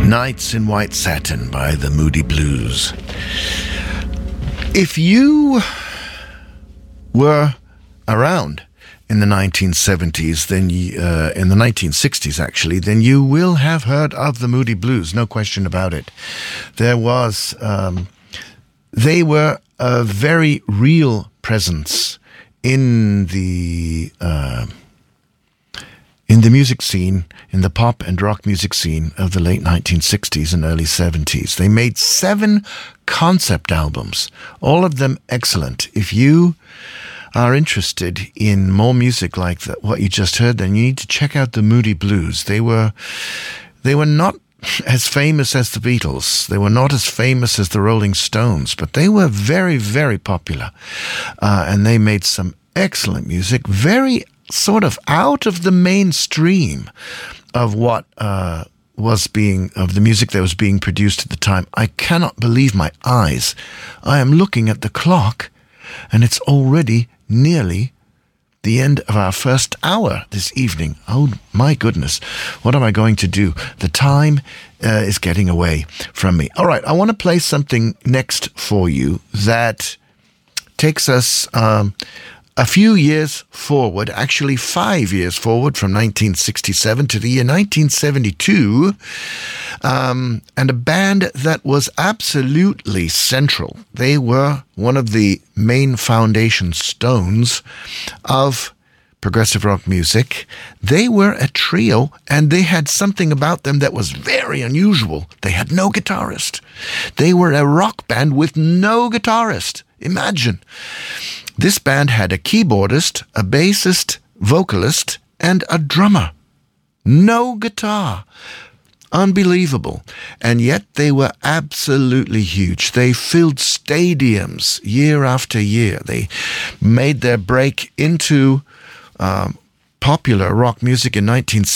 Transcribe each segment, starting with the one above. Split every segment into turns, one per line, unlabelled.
Nights in White Satin by the Moody Blues. If you were around in the 1970s, then in the 1960s actually, then you will have heard of the Moody Blues, no question about it. They were a very real presence in the music scene, in the pop and rock music scene of the late 1960s and early 70s. They made 7 concept albums, all of them excellent. If you are interested in more music like what you just heard, then you need to check out the Moody Blues. They were not as famous as the Beatles. They were not as famous as the Rolling Stones, but they were very, very popular. And they made some excellent music, very sort of out of the mainstream of what of the music that was being produced at the time. I cannot believe my eyes. I am looking at the clock, and it's already nearly the end of our first hour this evening. Oh my goodness, what am I going to do? The time is getting away from me. All right, I want to play something next for you that takes us a few years forward, actually 5 years forward, from 1967 to the year 1972, and a band that was absolutely central. They were one of the main foundation stones of progressive rock music. They were a trio, and they had something about them that was very unusual. They had no guitarist. They were a rock band with no guitarist. Imagine. This band had a keyboardist, a bassist, vocalist, and a drummer. No guitar. Unbelievable. And yet they were absolutely huge. They filled stadiums year after year. They made their break into popular rock music in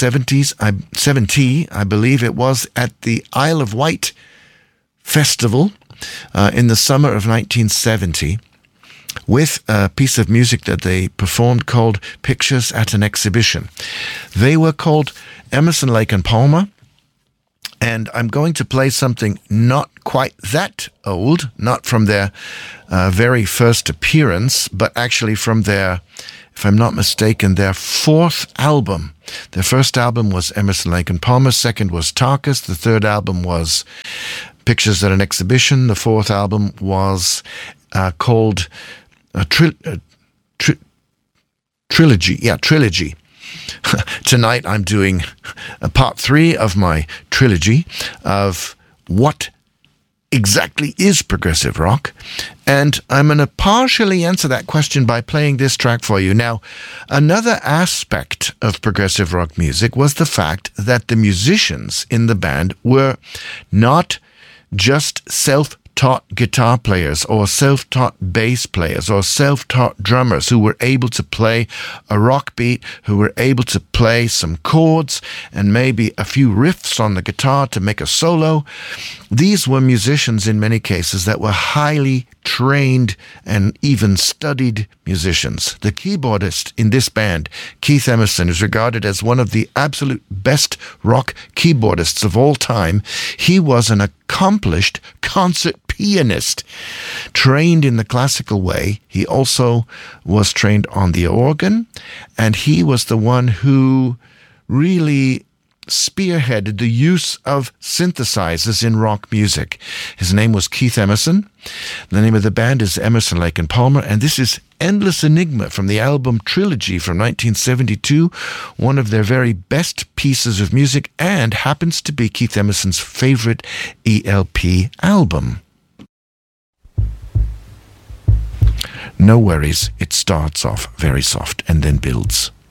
1970, I believe it was, at the Isle of Wight Festival in the summer of 1970. With a piece of music that they performed called Pictures at an Exhibition. They were called Emerson, Lake and Palmer, and I'm going to play something not quite that old, not from their very first appearance, but actually from their, if I'm not mistaken, their 4th album. Their first album was Emerson, Lake and Palmer, second was Tarkus, the third album was Pictures at an Exhibition, the 4th album was called Trilogy. Yeah, Trilogy. Tonight I'm doing a part 3 of my trilogy of what exactly is progressive rock, and I'm going to partially answer that question by playing this track for you. Now, another aspect of progressive rock music was the fact that the musicians in the band were not just self-taught guitar players or self-taught bass players or self-taught drummers who were able to play a rock beat, who were able to play some chords and maybe a few riffs on the guitar to make a solo. These were musicians in many cases that were highly trained and even studied musicians. The keyboardist in this band, Keith Emerson, is regarded as one of the absolute best rock keyboardists of all time. He was an accomplished concert pianist, trained in the classical way. He also was trained on the organ, and he was the one who really spearheaded the use of synthesizers in rock music. His name was Keith Emerson. The name of the band is Emerson, Lake and Palmer, and this is Endless Enigma from the album Trilogy from 1972, one of their very best pieces of music, and happens to be Keith Emerson's favorite ELP album. No worries, it starts off very soft and then builds.